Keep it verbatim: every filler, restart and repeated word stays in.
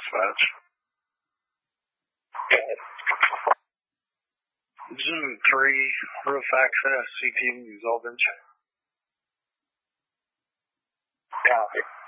dispatch. Zoom three, roof access, C T Ms all been checked. Copy.